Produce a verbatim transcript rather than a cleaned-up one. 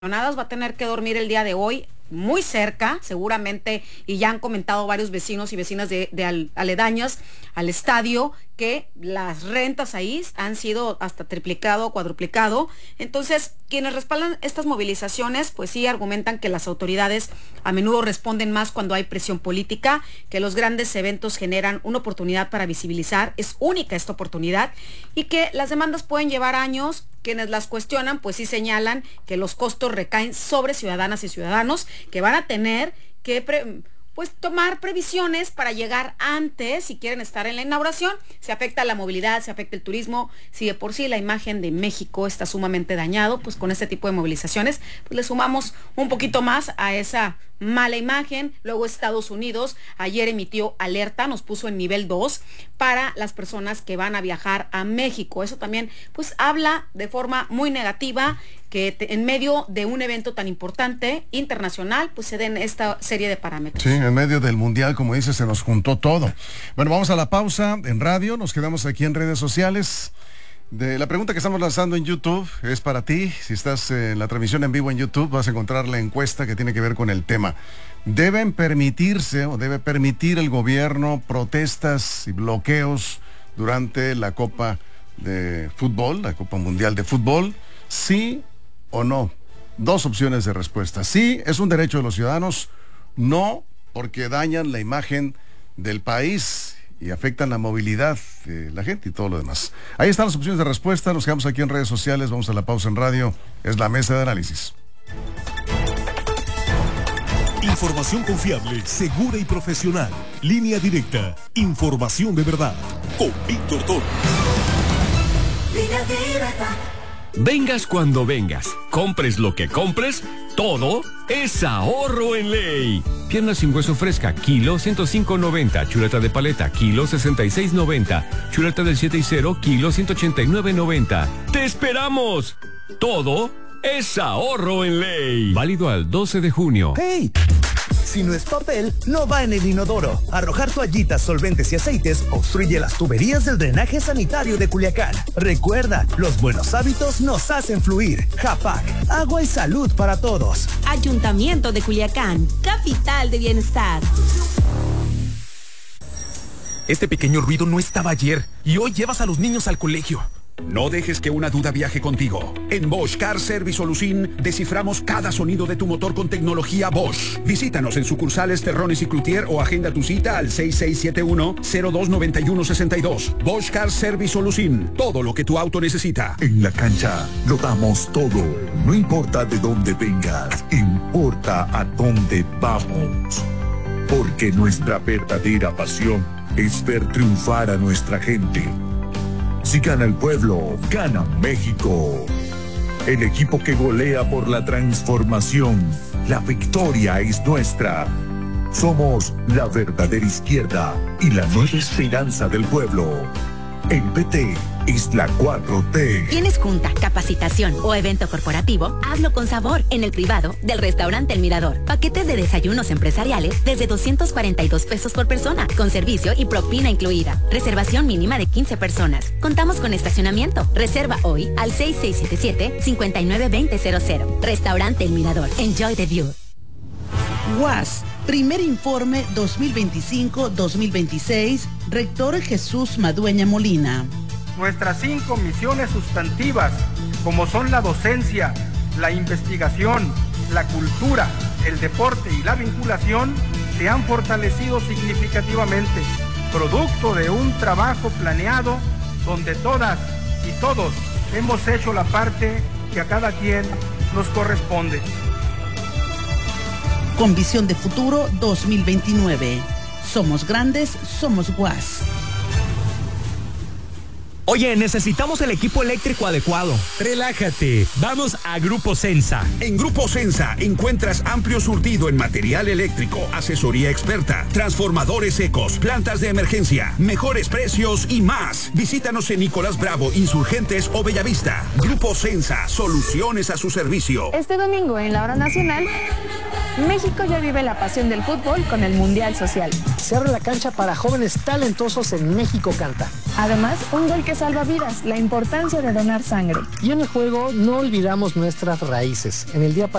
Va a tener que dormir el día de hoy muy cerca, seguramente, y ya han comentado varios vecinos y vecinas de, de al, aledañas al estadio que las rentas ahí han sido hasta triplicado, cuadruplicado. Entonces, quienes respaldan estas movilizaciones, pues sí argumentan que las autoridades a menudo responden más cuando hay presión política, que los grandes eventos generan una oportunidad para visibilizar, es única esta oportunidad, y que las demandas pueden llevar años. Quienes las cuestionan, pues sí señalan que los costos recaen sobre ciudadanas y ciudadanos que van a tener que pre, pues tomar previsiones para llegar antes si quieren estar en la inauguración. Se afecta la movilidad, se afecta el turismo. Si de por sí la imagen de México está sumamente dañado, pues con este tipo de movilizaciones, pues le sumamos un poquito más a esa mala imagen. Luego Estados Unidos ayer emitió alerta, nos puso en nivel dos para las personas que van a viajar a México. Eso también pues habla de forma muy negativa que te, en medio de un evento tan importante internacional pues se den esta serie de parámetros. Sí, en medio del mundial, como dice, se nos juntó todo. Bueno, vamos a la pausa en radio, nos quedamos aquí en redes sociales. De la pregunta que estamos lanzando en YouTube es para ti. Si estás en la transmisión en vivo en YouTube, vas a encontrar la encuesta que tiene que ver con el tema. ¿Deben permitirse o debe permitir el gobierno protestas y bloqueos durante la Copa de Fútbol, la Copa Mundial de Fútbol? ¿Sí o no? Dos opciones de respuesta. Sí, es un derecho de los ciudadanos. No, porque dañan la imagen del país y afectan la movilidad de la gente y todo lo demás. Ahí están las opciones de respuesta. Nos quedamos aquí en redes sociales. Vamos a la pausa en radio. Es la mesa de análisis. Información confiable, segura y profesional. Línea directa. Información de verdad. Con Víctor Toro. Línea directa. Vengas cuando vengas, compres lo que compres, todo es ahorro en ley. Pierna sin hueso fresca, kilo ciento cinco noventa. Chuleta de paleta, kilo sesenta y seis noventa. Chuleta del siete y cero, kilo ciento ochenta y nueve noventa. ¡Te esperamos! Todo es ahorro en ley. Válido al doce de junio. ¡Hey! Si no es papel, no va en el inodoro. Arrojar toallitas, solventes y aceites obstruye las tuberías del drenaje sanitario de Culiacán. Recuerda, los buenos hábitos nos hacen fluir. Japac, agua y salud para todos. Ayuntamiento de Culiacán, capital de bienestar. Este pequeño ruido no estaba ayer y hoy llevas a los niños al colegio. No dejes que una duda viaje contigo. En Bosch Car Service Solution desciframos cada sonido de tu motor con tecnología Bosch. Visítanos en sucursales Terrones y Cloutier o agenda tu cita al seis seis siete uno, cero dos nueve uno seis dos. Bosch Car Service Solution. Todo lo que tu auto necesita. En la cancha lo damos todo. No importa de dónde vengas, importa a dónde vamos. Porque nuestra verdadera pasión es ver triunfar a nuestra gente. Si gana el pueblo, gana México. El equipo que golea por la transformación. La victoria es nuestra. Somos la verdadera izquierda y la nueva esperanza del pueblo. El P T es la cuatro T. ¿Tienes junta, capacitación o evento corporativo? Hazlo con sabor en el privado del restaurante El Mirador. Paquetes de desayunos empresariales desde doscientos cuarenta y dos pesos por persona, con servicio y propina incluida. Reservación mínima de quince personas. Contamos con estacionamiento. Reserva hoy al seis seis siete siete, cinco nueve dos cero cero cero. Restaurante El Mirador. Enjoy the view. U A S, primer informe dos mil veinticinco dos mil veintiséis, Rector Jesús Madueña Molina. Nuestras cinco misiones sustantivas, como son la docencia, la investigación, la cultura, el deporte y la vinculación, se han fortalecido significativamente, producto de un trabajo planeado donde todas y todos hemos hecho la parte que a cada quien nos corresponde. Con visión de futuro dos mil veintinueve. Somos grandes, somos U A S. Oye, necesitamos el equipo eléctrico adecuado. Relájate, vamos a Grupo Sensa. En Grupo Sensa encuentras amplio surtido en material eléctrico, asesoría experta, transformadores secos, plantas de emergencia, mejores precios y más. Visítanos en Nicolás Bravo, Insurgentes o Bellavista. Grupo Sensa, soluciones a su servicio. Este domingo en la hora nacional, México ya vive la pasión del fútbol con el Mundial Social. Se abre la cancha para jóvenes talentosos en México Canta. Además, un gol que salva vidas, la importancia de donar sangre. Y en el juego no olvidamos nuestras raíces. En el día